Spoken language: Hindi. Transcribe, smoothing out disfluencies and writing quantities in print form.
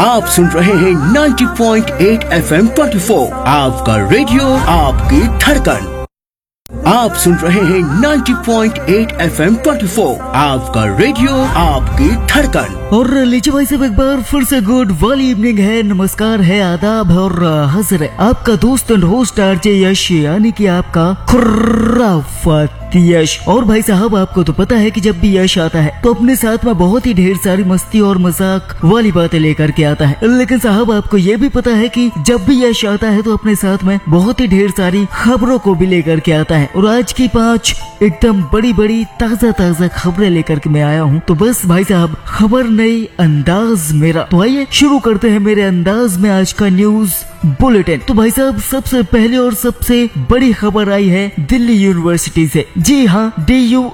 आप सुन रहे हैं 90.8 FM 24, आपका रेडियो आपकी धड़कन। आप सुन रहे हैं 90.8 FM 24, आपका रेडियो आपकी धड़कन। और लीजिए भाई साहब, एक बार फिर से गुड वाली इवनिंग है, नमस्कार है, आदाब है और हाजिर है आपका दोस्त एंड होस्ट आरजे यश, यानी कि आपका खुर्राफत यश। और भाई साहब, आपको तो पता है कि जब भी यश आता है तो अपने साथ में बहुत ही ढेर सारी मस्ती और मजाक वाली बातें लेकर के आता है। लेकिन साहब, आपको ये भी पता है कि जब भी यश आता है तो अपने साथ में बहुत ही ढेर सारी खबरों को भी लेकर के आता है। और आज की 5 एकदम बड़ी बड़ी ताजा खबरें लेकर के मैं आया हूँ। तो बस भाई साहब, खबर नई, अंदाज मेरा। तो आइए शुरू करते हैं मेरे अंदाज में आज का न्यूज बुलेटिन। तो भाई साहब, सबसे पहले और सबसे बड़ी खबर आई है दिल्ली यूनिवर्सिटी से। जी हाँ, DU